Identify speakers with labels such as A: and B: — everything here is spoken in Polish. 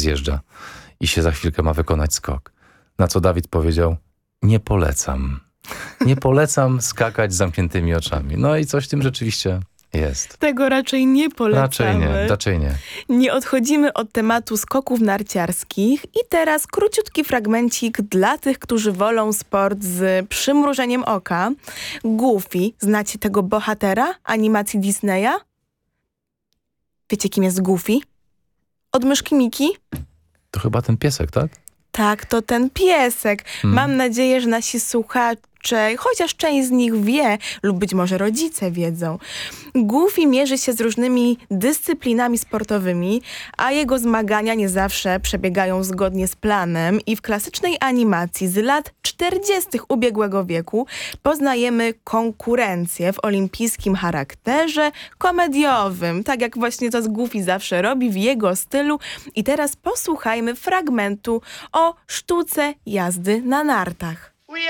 A: zjeżdża i się za chwilkę ma wykonać skok. Na co Dawid powiedział: nie polecam. Nie polecam skakać z zamkniętymi oczami. No i coś w tym rzeczywiście jest.
B: Tego raczej nie polecamy.
A: Raczej nie.
B: Nie odchodzimy od tematu skoków narciarskich i teraz króciutki fragmencik dla tych, którzy wolą sport z przymrużeniem oka. Goofy, znacie tego bohatera animacji Disneya? Wiecie, kim jest Goofy? Od myszki Miki?
A: To chyba ten piesek, tak?
B: Tak, to ten piesek. Mam nadzieję, że nasi słuchacze, chociaż część z nich wie, lub być może rodzice wiedzą. Goofy mierzy się z różnymi dyscyplinami sportowymi, a jego zmagania nie zawsze przebiegają zgodnie z planem i w klasycznej animacji z lat 40. ubiegłego wieku poznajemy konkurencję w olimpijskim charakterze komediowym, tak jak właśnie to z Goofy zawsze robi w jego stylu. I teraz posłuchajmy fragmentu o sztuce jazdy na nartach.